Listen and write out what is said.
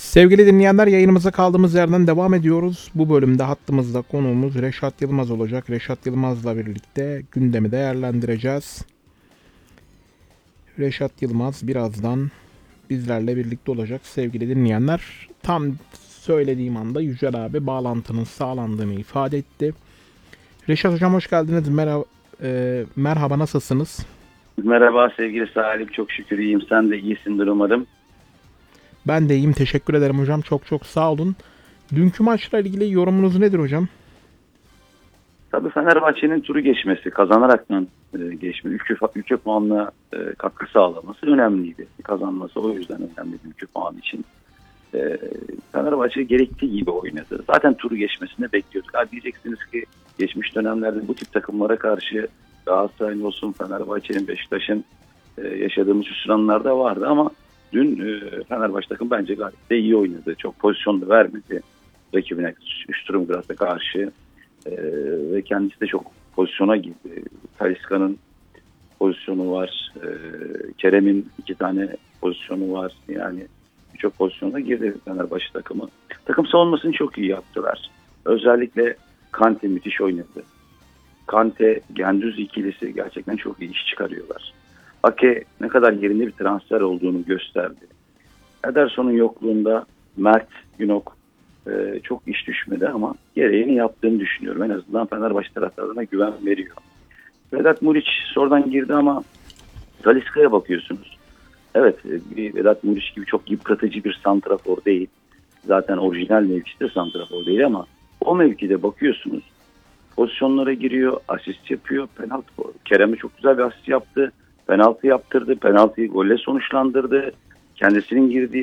Sevgili dinleyenler, yayınımıza kaldığımız yerden devam ediyoruz. Bu bölümde hattımızda konuğumuz Reşat Yılmaz olacak. Reşat Yılmaz'la birlikte gündemi değerlendireceğiz. Reşat Yılmaz birazdan bizlerle birlikte olacak sevgili dinleyenler. Tam söylediğim anda Yücel abi bağlantının sağlandığını ifade etti. Reşat hocam hoş geldiniz. Merhaba, nasılsınız? Merhaba sevgili Salim, çok şükür iyiyim. Sen de iyisindir umarım. Ben de iyiyim, teşekkür ederim hocam. Çok sağ olun. Dünkü maçla ilgili yorumunuz nedir hocam? Tabii Fenerbahçe'nin turu geçmesi, kazanaraktan geçme, ülke puanla katkı sağlaması önemliydi. Kazanması o yüzden önemli ülke puan için. Fenerbahçe gerektiği gibi oynadı. Zaten turu geçmesini bekliyorduk. Diyeceksiniz ki geçmiş dönemlerde bu tip takımlara karşı Galatasaray'ın olsun, Fenerbahçe'nin, Beşiktaş'ın yaşadığımız hüsranlarda vardı ama dün Fenerbahçe takım bence gayet de iyi oynadı. Çok pozisyon da vermedi rakibine, Sturm Graz'a karşı. Ve kendisi de çok pozisyona girdi. Talisca'nın pozisyonu var. Kerem'in 2 tane pozisyonu var. Yani birçok pozisyona girdi Fenerbahçe takımı. Takım savunmasını çok iyi yaptılar. Özellikle Kante müthiş oynadı. Kante, Gündüz ikilisi gerçekten çok iyi iş çıkarıyorlar. Ake ne kadar yerinde bir transfer olduğunu gösterdi. Ederson'un yokluğunda Mert Günok çok iş düşmedi ama gereğini yaptığını düşünüyorum. En azından Fenerbahçe taraftarlarına güven veriyor. Vedat Muriç sonradan girdi ama Talisca'ya bakıyorsunuz. Evet, bir Vedat Muriç gibi çok yıpratıcı bir santrafor değil. Zaten orijinal mevkisi de santrafor değil ama o mevkide bakıyorsunuz. Pozisyonlara giriyor, asist yapıyor, penaltı. Kerem'e çok güzel bir asist yaptı. Penaltı yaptırdı. Penaltıyı golle sonuçlandırdı. Kendisinin girdiği